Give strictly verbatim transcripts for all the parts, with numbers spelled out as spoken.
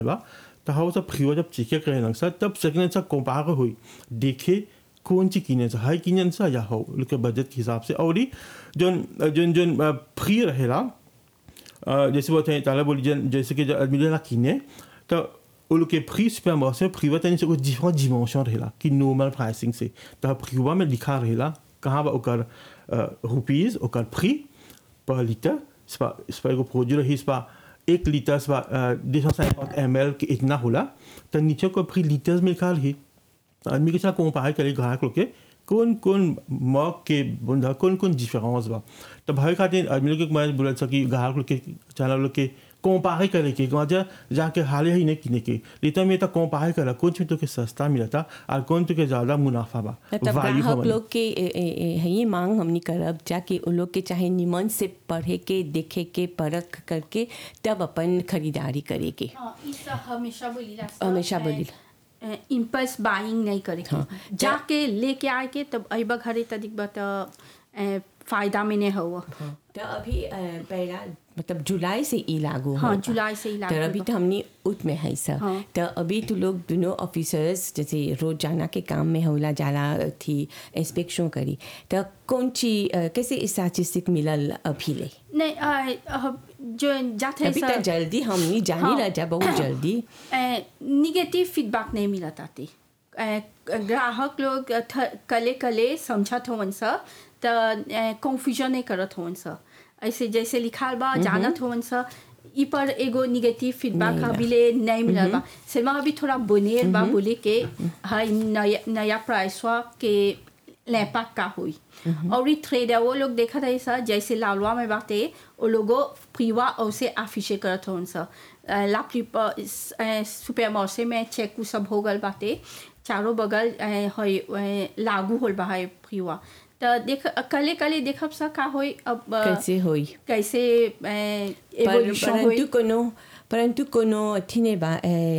बा तो हाउ सब फ्रीवा जब चेक करे लंग सा तब सेकंड सा कंपेयर हुई देखे कौन ची किने सा हाई किने सा या हो लोग बजट के हिसाब से और जोन जोन जोन फ्री रहेला जैसे वो ताला बोली जन जैसे कि आदमी ला किने तो वो लोग के फ्री सुपर मार्केट फ्रीवा तनी से कुछ डिफरेंट डिमेंशन रहेला कि नॉर्मल प्राइसिंग से तो फ्रीवा में लिखा रहेला कहाँ बा ओकर रुपीस ओकर फ्री पर litre c'est pas c'est pas un produit là c'est pas एक litre c'est pas deux cent cinquante ml के इतना होला तो नीचे को फ्री लीटर्स में लिखा है आदमी के साथ कंपेयर करे ग्राहक लोग के कौन कौन मग के बंदा कौन कौन डिफरेंस बा तो भाई खातिर आदमी लोग के मैं बोला था कि ग्राहक लोग के चैनल लोग के कंपेयर करे के वहाँ जाके हाल ही नहीं किने के लेकिन मैं तो कंपेयर करा कौन सी तो के सस्ता मिला था और कौन तो के ज़्यादा मुनाफा बा ग्राहक लोग के ये मांग हमने करब जाके उन लोग के चाहे निमन से पढ़े के देखे के परख करके तब अपन खरीदारी करे के हमेशा बोली हमेशा बोली इम्पल्स बाइंग नहीं करे हाँ। जाके लेके आए के तब अबा घरे तदिक बत फायदा में नहीं हुआ हाँ। तो अभी पहला मतलब जुलाई से ई लागू हाँ जुलाई से ई लागू तो अभी तो हमने उत में है सर हाँ। तो अभी तो लोग दोनों ऑफिसर्स जैसे रोजाना के काम में होला जाला थी इंस्पेक्शन करी तो कौन ची कैसे स्टैटिस्टिक मिलल अभी ले नहीं आ, जो जाते अभी तो जल्दी हमने जानी हाँ। जा बहुत जल्दी निगेटिव फीडबैक नहीं मिला ताती ग्राहक लोग कले कले समझत होवन सा तो कन्फ्यूजन नहीं करत होवन सा ऐसे जैसे लिखाल बा जानत होवन सा ई पर एगो निगेटिव फीडबैक अभी नहीं मिला बा सिर्फ अभी थोड़ा बनेर बा बोले के हाई नया नया प्राइस वा के लैपक का हुई और ये ट्रेडर वो लोग देखा था ऐसा जैसे लालवा में बातें वो लोगों फ्रीवा और से आफिशे करत होवन सा लापली सुपर मार्केट में चेक वो सब हो गल बातें चारों बगल लागू होल बा है फ्रीवा तो देख कले कले देखब सा का होई अब कैसे होई कैसे परंतु कोनो परंतु कोनो अथीने बा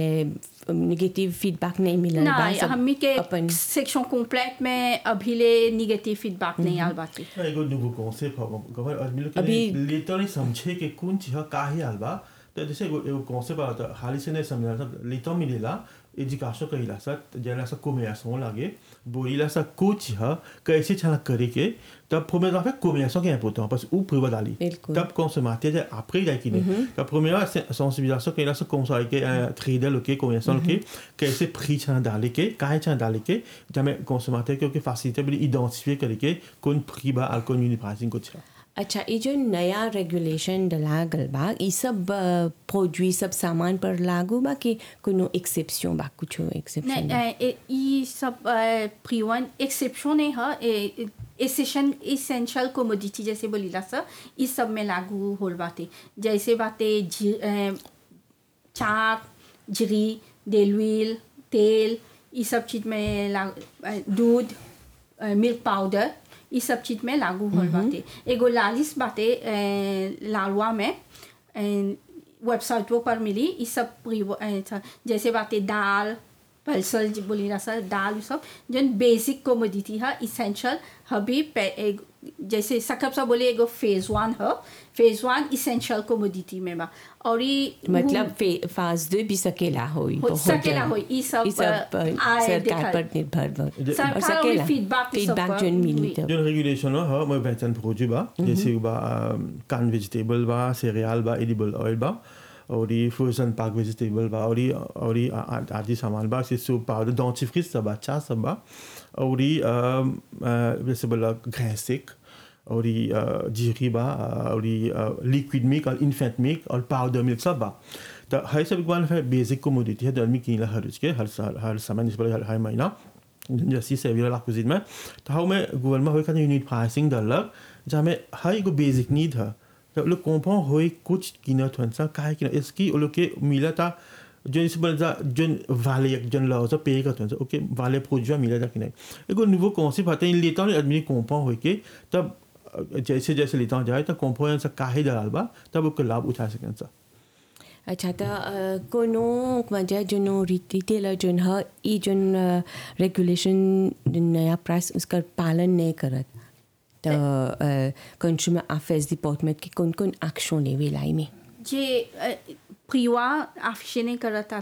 नेगेटिव फीडबैक नहीं मिलल बा हमी के सेक्शन कंप्लीट में अभी ले नेगेटिव फीडबैक नहीं आल बाकी एगो दुगो कॉन्सेप्ट हो गवर आदमी लोग अभी लेटर नहीं समझे के कौन चीज काहे आल बा तो जैसे एगो कॉन्सेप्ट आता हाल से नहीं समझा सब लेटर मिलेला एजुकेशन कहिला सा जरा सा कोमेयासन लागे बोइला सा कुछ है कैसे छाना करे के तब premier en fait combinaison qui est important parce que ou prévoir d'aller tap consommateur après il y a qui la première sensibilisation qu'il a ce conseil que trader le que combinaison le que कैसे prix छाना डाले के काहे छाना डाले के जब consommateur के facilité बड़ी identifier करे के कौन prix बा और कौन यूनिट प्राइसिंग कुछ है अच्छा ये जो नया रेगुलेशन डला गल बा ये सब प्रोडक्ट सब सामान पर लागू बा कि कोनो एक्सेप्शन बा कुछ एक्सेप्शन नहीं ये सब प्रीवन एक्सेप्शन नहीं है एसेशन एसेंशियल कमोडिटी जैसे बोली ला सर इस सब में लागू होल बातें जैसे बातें चाक जरी डेलविल तेल ये सब चीज़ में दूध मिल्क पाउडर ये सब चीज़ में लागू होल बातें एगो लालिस बातें लालवा में वेबसाइट वो पर मिली ये सब जैसे बातें दाल पल्सल बोली रहा सर दाल सब जो बेसिक कमोडिटी है इसेंशियल हबी जैसे सकब सा बोले एगो फेज वन है फेज वन इसेंशियल कमोडिटी में बा और ये मतलब फेज दो भी सकेला होई हो सकेला होई ये सब सरकार पर निर्भर सरकार फीडबैक फीडबैक जो मिली जो रेगुलेशन है मैं पहचान प्रोड्यूस बा जैसे बा कैन वेजिटेबल बा सीरियल बा एडिबल ऑयल बा और ये फ्रोजन पैक वेजिटेबल बा और ये और ये आदि सामान बा से सूप पाउडर डेंटिफ्रिस सब अच्छा सब बा और ये जैसे बोला ग्रेसिक और ये जीरी बा और ये लिक्विड मिल्क और इन्फेंट मिल्क और पाउडर मिल्क सब बा तो हर सब एक बार है बेसिक कमोडिटी है आदमी किन हर उसके हर हर सामान जिस पर हर महीना जैसे सेवियर ला कुछ में तो हाँ मैं गूगल में हो खाने यूनिट प्राइसिंग डालक जहाँ में हर एक बेसिक नीड है तो लोग कॉम्पॉन होए कुछ कीनत होन सा काहे कीनत इसकी वो लोग के मिला था जो इस पर जा जो वाले जन लाओ सा पे करते हैं ओके वाले प्रोडक्ट मिला था कि नहीं एगो न्यू कॉन्सेप्ट आता है लेता हूँ आदमी कॉम्पॉन होए के तब जैसे जैसे लेता हूँ जाए तो कॉम्पॉन सा काहे डाल बा तब उसका लाभ उठा सकें सा अच्छा तो कोनो वजह जो रिटेलर जो है ये जो रेगुलेशन नया प्राइस उसका पालन नहीं करत तो कंज्यूमर अफेयर्स डिपार्टमेंट की कौन कौन एक्शन लेवे लाई में जे प्रिवा आफिशे नहीं करता